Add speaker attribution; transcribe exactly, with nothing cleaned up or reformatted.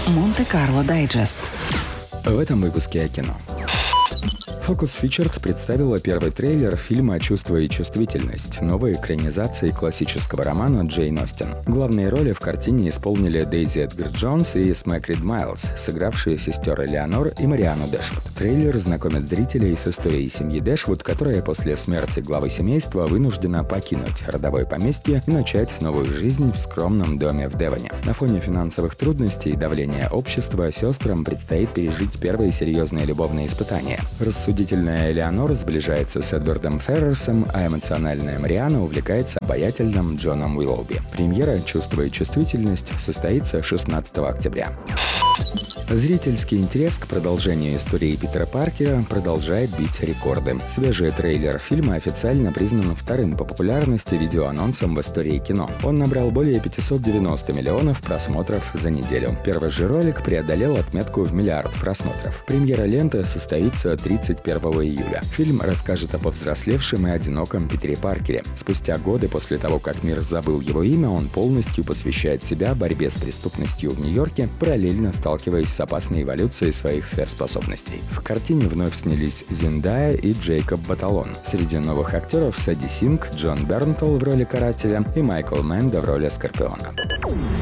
Speaker 1: Монте-Карло Дайджест.
Speaker 2: В этом выпуске о кино. Focus Features представила первый трейлер фильма «Чувство и чувствительность», новой экранизации классического романа Джейн Остин. Главные роли в картине исполнили Дейзи Эдгар Джонс и Смэкрид Майлз, сыгравшие сестер Элеонор и Мариану Дэшвуд. Трейлер знакомит зрителей с историей семьи Дэшвуд, которая после смерти главы семейства вынуждена покинуть родовое поместье и начать новую жизнь в скромном доме в Девоне. На фоне финансовых трудностей и давления общества сестрам предстоит пережить первые серьезные любовные испытания. Рассудительная Элеонор сближается с Эдвардом Феррерсом, а эмоциональная Мариана увлекается обаятельным Джоном Уиллоуби. Премьера «Чувство и чувствительность» состоится шестнадцатого октября. Зрительский интерес к продолжению истории Питера Паркера продолжает бить рекорды. Свежий трейлер фильма официально признан вторым по популярности видеоанонсом в истории кино. Он набрал более пятьсот девяносто миллионов просмотров за неделю. Первый же ролик преодолел отметку в миллиард просмотров. Премьера ленты состоится тридцать первого июля. Фильм расскажет о повзрослевшем и одиноком Питере Паркере. Спустя годы после того, как мир забыл его имя, он полностью посвящает себя борьбе с преступностью в Нью-Йорке, параллельно сталкиваясь с опасной эволюцией своих сверхспособностей. В картине вновь снялись Зендая и Джейкоб Баталон. Среди новых актеров Сэдди Синг, Джон Бернтл в роли карателя и Майкл Мэнда в роли Скорпиона.